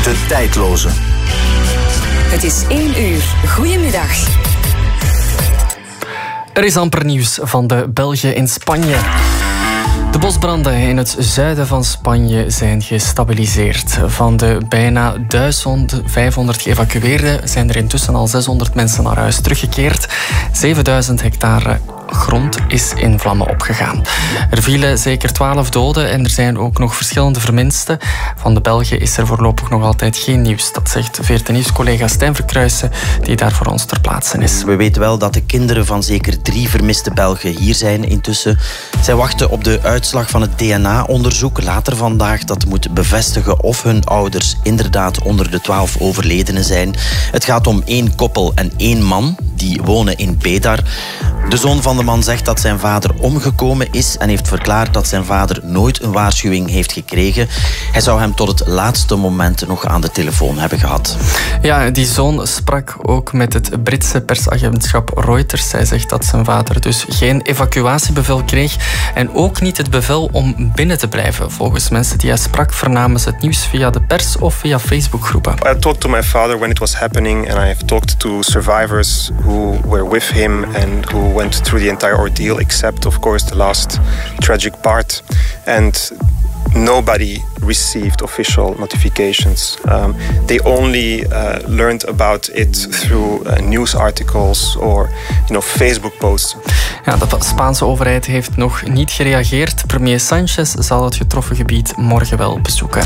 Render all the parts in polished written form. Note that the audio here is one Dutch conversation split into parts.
De tijdloze. Het is 1 uur. Goedemiddag. Er is amper nieuws van de Belgen in Spanje. De bosbranden in het zuiden van Spanje zijn gestabiliseerd. Van de bijna 1500 geëvacueerden zijn er intussen al 600 mensen naar huis teruggekeerd. 7000 hectare grond is in vlammen opgegaan. Er vielen zeker 12 doden en er zijn ook nog verschillende verminsten. Van de Belgen is er voorlopig nog altijd geen nieuws. Dat zegt VRT Nieuws-collega Stijn Verkruijsen, die daar voor ons ter plaatse is. We weten wel dat de kinderen van zeker 3 vermiste Belgen hier zijn intussen. Zij wachten op de uitslag van het DNA-onderzoek later vandaag. Dat moet bevestigen of hun ouders inderdaad onder de 12 overledenen zijn. Het gaat om 1 koppel en 1 man. Die wonen in Bedar. De zoon van de man zegt dat zijn vader omgekomen is en heeft verklaard dat zijn vader nooit een waarschuwing heeft gekregen. Hij zou hem tot het laatste moment nog aan de telefoon hebben gehad. Ja, die zoon sprak ook met het Britse persagentschap Reuters. Hij zegt dat zijn vader dus geen evacuatiebevel kreeg en ook niet het bevel om binnen te blijven. Volgens mensen die hij sprak vernamen ze het nieuws via de pers of via Facebookgroepen. I talked to my father when it was happening and I have talked to survivors who were with him and who went through the entire ordeal, except of course the last tragic part. And nobody received official notifications. They only learned about it through news articles or Facebook posts. Ja, de Spaanse overheid heeft nog niet gereageerd. Premier Sanchez zal het getroffen gebied morgen wel bezoeken.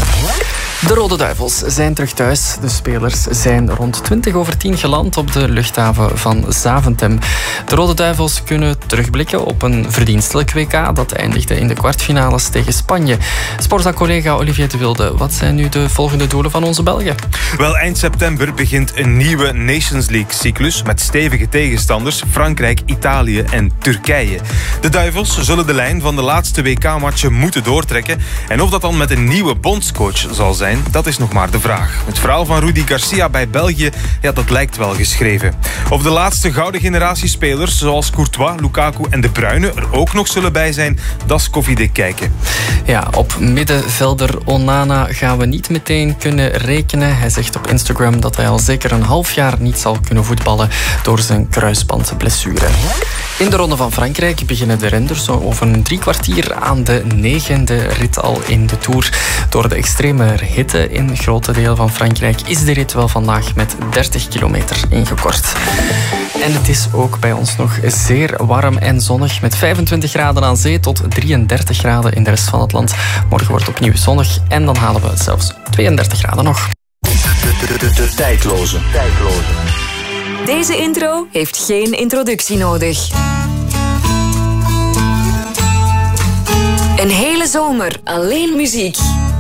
De Rode Duivels zijn terug thuis. De spelers zijn rond 10:20 geland op de luchthaven van Zaventem. De Rode Duivels kunnen terugblikken op een verdienstelijk WK dat eindigde in de kwartfinales tegen Spanje. Sportza-collega Olivier de Wilde, wat zijn nu de volgende doelen van onze Belgen? Wel, eind september begint een nieuwe Nations League-cyclus met stevige tegenstanders Frankrijk, Italië en Turkije. De Duivels zullen de lijn van de laatste WK-matchen moeten doortrekken. En of dat dan met een nieuwe bondscoach zal zijn, dat is nog maar de vraag. Het verhaal van Rudi Garcia bij België, ja, dat lijkt wel geschreven. Of de laatste gouden generatie spelers, zoals Courtois, Lukaku en De Bruyne, er ook nog zullen bij zijn, dat is koffiedik kijken. Ja, op middenvelder Onana gaan we niet meteen kunnen rekenen. Hij zegt op Instagram dat hij al zeker een half jaar niet zal kunnen voetballen door zijn kruisbandblessure. In de Ronde van Frankrijk beginnen de renners zo over een 3 kwartier aan de 9e rit al in de Tour. Door de extreme hitte in grote delen van Frankrijk is de rit wel vandaag met 30 kilometer ingekort. En het is ook bij ons nog zeer warm en zonnig met 25 graden aan zee tot 33 graden in de rest van het land. Morgen wordt het opnieuw zonnig en dan halen we zelfs 32 graden nog. De tijdloze. Deze intro heeft geen introductie nodig. Een hele zomer alleen muziek.